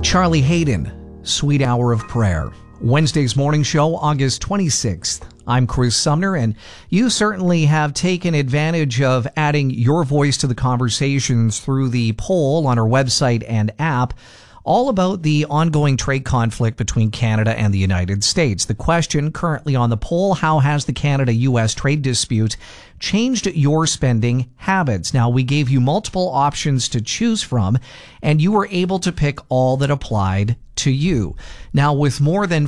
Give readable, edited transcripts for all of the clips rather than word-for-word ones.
Charlie Hayden, Sweet Hour of Prayer. Wednesday's morning show, August 26th. I'm Chris Sumner, and you certainly have taken advantage of adding your voice to the conversations through the poll on our website and app, all about the ongoing trade conflict between Canada and the United States. The question currently on the poll: how has the Canada-U.S. trade dispute changed your spending habits? Now, we gave you multiple options to choose from, and you were able to pick all that applied to you. Now, with more than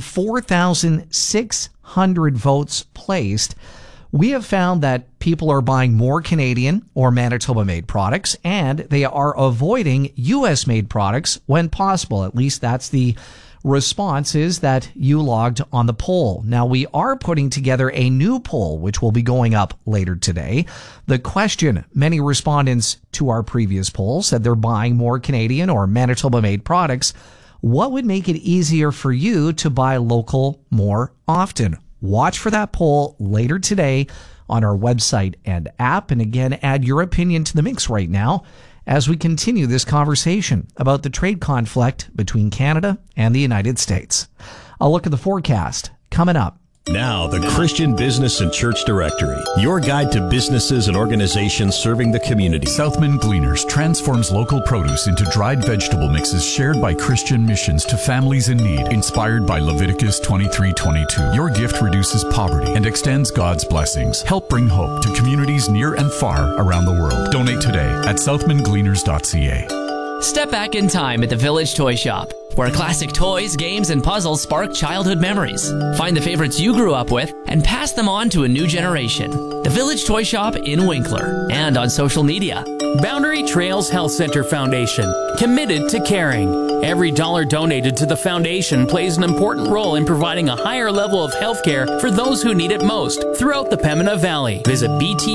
4,600 votes placed, we have found that people are buying more Canadian or Manitoba-made products, and they are avoiding U.S.-made products when possible. At least that's the responses that you logged on the poll. Now, we are putting together a new poll, which will be going up later today. The question: many respondents to our previous poll said they're buying more Canadian or Manitoba-made products. What would make it easier for you to buy local more often? Watch for that poll later today on our website and app. And again, add your opinion to the mix right now as we continue this conversation about the trade conflict between Canada and the United States. A look at the forecast coming up. Now, the Christian Business and Church Directory, your guide to businesses and organizations serving the community. Southman Gleaners transforms local produce into dried vegetable mixes shared by Christian missions to families in need, inspired by Leviticus 23:22. Your gift reduces poverty and extends God's blessings. Help bring hope to communities near and far around the world. Donate today at southmangleaners.ca. Step back in time at the Village Toy Shop, where classic toys, games, and puzzles spark childhood memories. Find the favorites you grew up with and pass them on to a new generation. The Village Toy Shop in Winkler and on social media. Boundary Trails Health Center Foundation, committed to caring. Every dollar donated to the foundation plays an important role in providing a higher level of health care for those who need it most throughout the Pembina Valley. Visit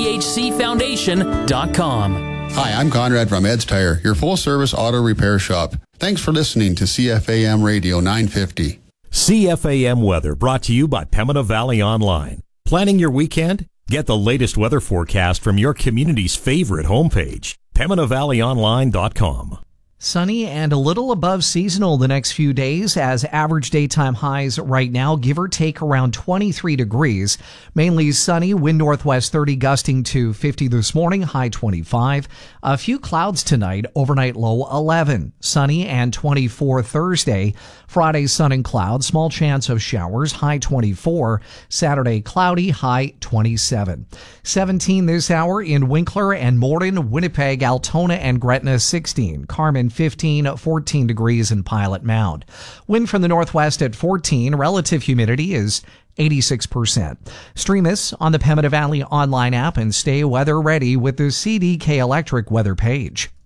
bthcfoundation.com. Hi, I'm Conrad from Ed's Tire, your full-service auto repair shop. Thanks for listening to CFAM Radio 950. CFAM Weather, brought to you by Pembina Valley Online. Planning your weekend? Get the latest weather forecast from your community's favorite homepage, PembinaValleyOnline.com. Sunny and a little above seasonal the next few days, as average daytime highs right now, give or take, around 23 degrees. Mainly sunny, wind northwest 30, gusting to 50 this morning, high 25. A few clouds tonight, overnight low 11. Sunny and 24 Thursday. Friday, sun and clouds, small chance of showers, high 24. Saturday, cloudy, high 27. 17 this hour in Winkler and Morden, Winnipeg, Altona, and Gretna 16. Carmen 15, 14 degrees in Pilot Mound. Wind from the northwest at 14. Relative humidity is 86%. Stream us on the Pembina Valley online app and stay weather ready with the CDK Electric weather page.